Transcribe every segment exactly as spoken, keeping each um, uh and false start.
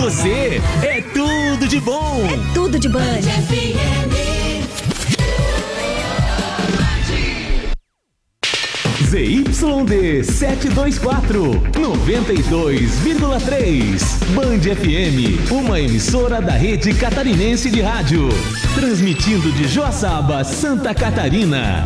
você é tudo de bom. É tudo de Band. Z Y D setecentos e vinte e quatro, noventa e dois vírgula três. Band F M, uma emissora da rede catarinense de rádio. Transmitindo de Joaçaba, Santa Catarina.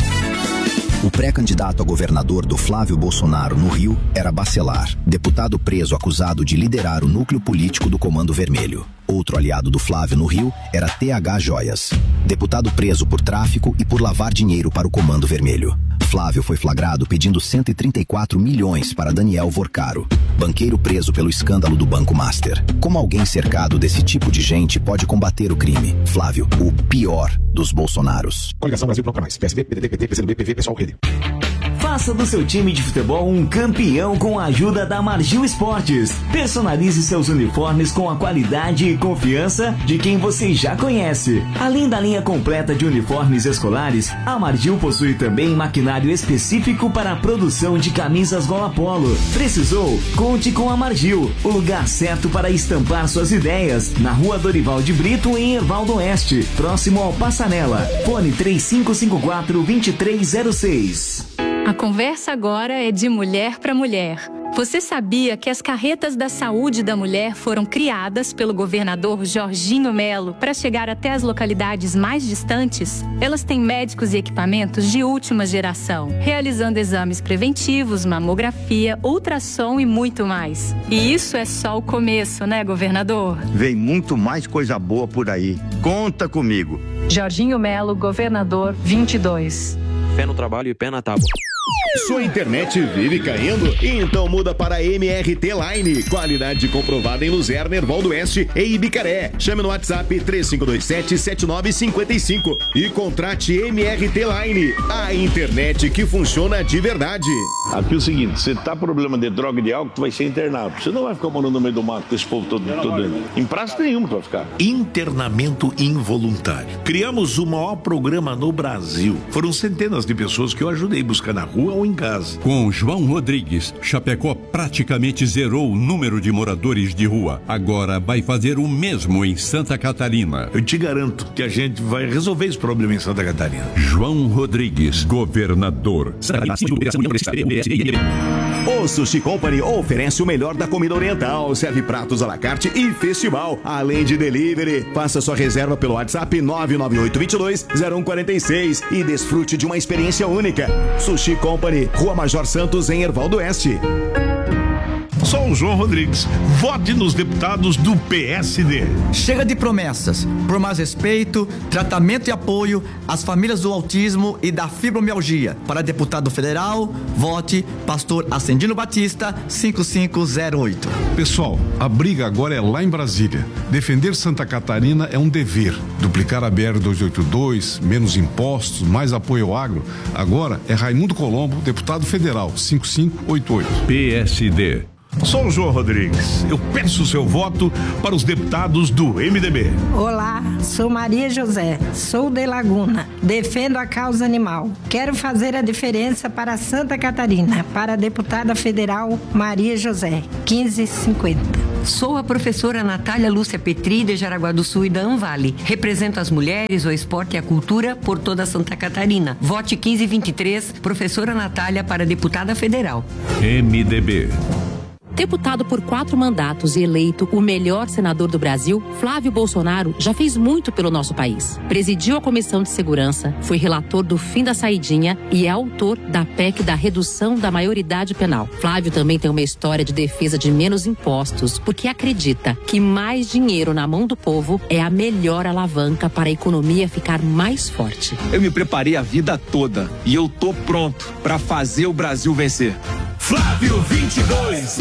O pré-candidato a governador do Flávio Bolsonaro no Rio era Bacelar, deputado preso acusado de liderar o núcleo político do Comando Vermelho. Outro aliado do Flávio no Rio era T H Joias, deputado preso por tráfico e por lavar dinheiro para o Comando Vermelho. Flávio foi flagrado pedindo cento e trinta e quatro milhões para Daniel Vorcaro, banqueiro preso pelo escândalo do Banco Master. Como alguém cercado desse tipo de gente pode combater o crime? Flávio, o pior dos Bolsonaros. Coligação Brasil Bloco Mais, P S B, P D T, P T, P C do B, P V, Pessoal Rede. Faça do seu time de futebol um campeão com a ajuda da Margil Esportes. Personalize seus uniformes com a qualidade e confiança de quem você já conhece. Além da linha completa de uniformes escolares, a Margil possui também maquinário específico para a produção de camisas Gola Polo. Precisou? Conte com a Margil, o lugar certo para estampar suas ideias. Na Rua Dorival de Brito, em Erval do Oeste, próximo ao Passanela. Fone três cinco cinco quatro, dois três zero seis. A conversa agora é de mulher para mulher. Você sabia que as carretas da saúde da mulher foram criadas pelo governador Jorginho Melo para chegar até as localidades mais distantes? Elas têm médicos e equipamentos de última geração, realizando exames preventivos, mamografia, ultrassom e muito mais. E isso é só o começo, né, governador? Vem muito mais coisa boa por aí. Conta comigo. Jorginho Melo, governador vinte e dois. Pé no trabalho e pé na tábua. Sua internet vive caindo? Então muda para M R T Line. Qualidade comprovada em Luzerna, Erval do Oeste e Ibicaré. Chame no WhatsApp três cinco dois sete, sete nove cinco cinco e contrate M R T Line. A internet que funciona de verdade. Aqui é o seguinte, você tá com problema de droga e de álcool, tu vai ser internado. Você não vai ficar morando no meio do mato com esse povo todo, todo em praça nenhuma tu vai ficar. Internamento involuntário. Criamos o maior programa no Brasil. Foram centenas de pessoas que eu ajudei a buscar na rua ou em casa. Com João Rodrigues, Chapecó praticamente zerou o número de moradores de rua. Agora vai fazer o mesmo em Santa Catarina. Eu te garanto que a gente vai resolver esse problema em Santa Catarina. João Rodrigues, governador. O Sushi Company oferece o melhor da comida oriental. Serve pratos à la carte e festival, além de delivery. Faça sua reserva pelo WhatsApp nove nove oito dois dois zero um quatro seis e desfrute de uma experiência única. Sushi Company, Rua Major Santos, em Erval do Oeste. Sou o João Rodrigues. Vote nos deputados do P S D. Chega de promessas. Por mais respeito, tratamento e apoio às famílias do autismo e da fibromialgia. Para deputado federal, vote Pastor Ascendino Batista, cinco cinco zero oito. Pessoal, a briga agora é lá em Brasília. Defender Santa Catarina é um dever. Duplicar a B R duzentos e oitenta e dois, menos impostos, mais apoio ao agro. Agora é Raimundo Colombo, deputado federal, cinco cinco oito oito. P S D. Sou o João Rodrigues. Eu peço o seu voto para os deputados do M D B. Olá, sou Maria José, sou de Laguna, defendo a causa animal. Quero fazer a diferença para Santa Catarina, para a deputada federal Maria José, quinze cinquenta. Sou a professora Natália Lúcia Petri, de Jaraguá do Sul e da Anvale. Represento as mulheres, o esporte e a cultura por toda Santa Catarina. Vote quinze vinte e três, professora Natália para deputada federal. M D B. Deputado por quatro mandatos e eleito o melhor senador do Brasil, Flávio Bolsonaro já fez muito pelo nosso país. Presidiu a Comissão de Segurança, foi relator do fim da saidinha e é autor da P E C da redução da maioridade penal. Flávio também tem uma história de defesa de menos impostos, porque acredita que mais dinheiro na mão do povo é a melhor alavanca para a economia ficar mais forte. Eu me preparei a vida toda e eu tô pronto para fazer o Brasil vencer. Flávio vinte e dois.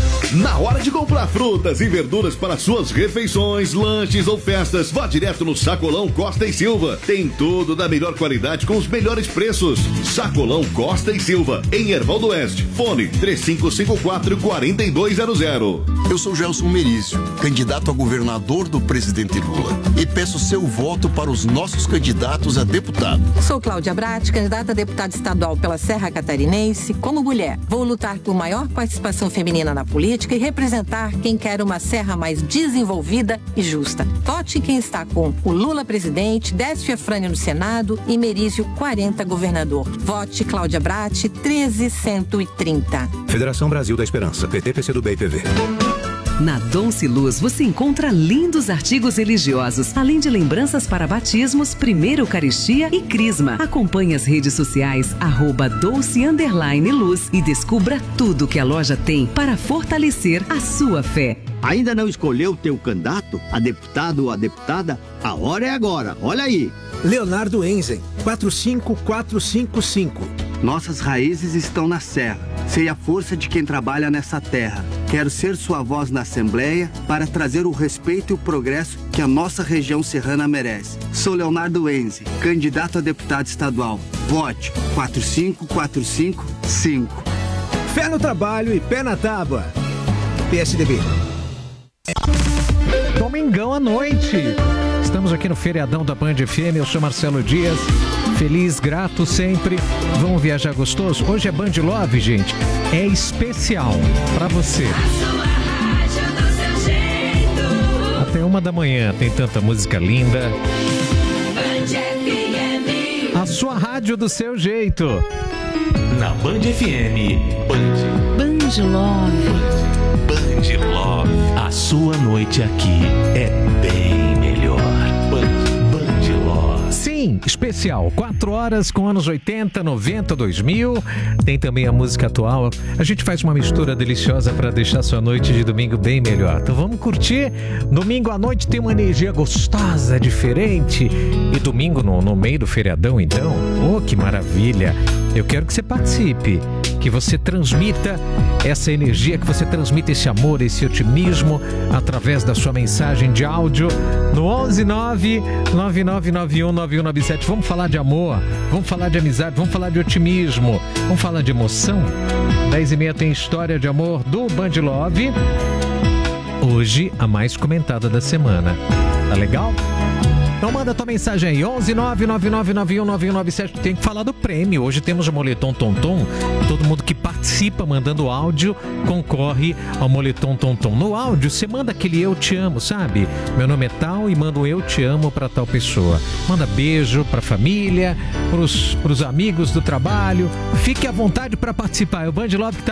Na hora de comprar frutas e verduras para suas refeições, lanches ou festas, vá direto no Sacolão Costa e Silva. Tem tudo da melhor qualidade com os melhores preços. Sacolão Costa e Silva, em Erval do Oeste. Fone três cinco cinco quatro, quatro dois zero zero. Eu sou Gelson Merício, candidato a governador do presidente Lula, e peço seu voto para os nossos candidatos a deputado. Sou Cláudia Bratti, candidata a deputada estadual pela Serra Catarinense. Como mulher, vou lutar por maior participação feminina na política política e representar quem quer uma Serra mais desenvolvida e justa. Vote quem está com o Lula presidente, Décio Efrânio no Senado e Merizio quarenta governador. Vote Cláudia Bratti treze cento e trinta. Federação Brasil da Esperança, P T, P C do B e P V. Na Donce Luz você encontra lindos artigos religiosos, além de lembranças para batismos, primeira Eucaristia e Crisma. Acompanhe as redes sociais, arroba Dolce Underline Luz e descubra tudo que a loja tem para fortalecer a sua fé. Ainda não escolheu teu candidato a deputado ou a deputada? A hora é agora, olha aí. Leonardo Enzen, quatro cinco quatro cinco cinco. Nossas raízes estão na serra. Sei a força de quem trabalha nessa terra. Quero ser sua voz na Assembleia para trazer o respeito e o progresso que a nossa região serrana merece. Sou Leonardo Enze, candidato a deputado estadual. Vote quatro cinco quatro cinco cinco. Fé no trabalho e pé na tábua. P S D B. Domingão à noite. Estamos aqui no feriadão da Band F M. Eu sou Marcelo Dias. Feliz, grato sempre. Vamos viajar gostoso? Hoje é Band Love, gente. É especial pra você. Até uma da manhã tem tanta música linda. A sua rádio do seu jeito. Na Band F M. Band. Band Love. Band Love. A sua noite aqui é bem melhor. Band, Band Love. Sim, especial. Quatro horas com anos oitenta, noventa, dois mil. Tem também a música atual. A gente faz uma mistura deliciosa para deixar sua noite de domingo bem melhor. Então vamos curtir. Domingo à noite tem uma energia gostosa, diferente. E domingo no, no meio do feriadão, então. Oh, que maravilha. Eu quero que você participe. Que você transmita essa energia, que você transmita esse amor, esse otimismo através da sua mensagem de áudio no onze nove nove nove nove um nove um nove sete. Vamos falar de amor, vamos falar de amizade, vamos falar de otimismo, vamos falar de emoção. dez e meia tem história de amor do Band Love. Hoje a mais comentada da semana. Tá legal? Então manda tua mensagem aí, onze nove nove nove nove um nove um nove sete. Tem que falar do prêmio. Hoje temos o Moletom Tom Tom. Todo mundo que participa mandando áudio concorre ao Moletom Tom Tom. No áudio, você manda aquele eu te amo, sabe? Meu nome é tal e manda um eu te amo pra tal pessoa. Manda beijo pra família, pros, pros amigos do trabalho. Fique à vontade pra participar. É o Band Love que tá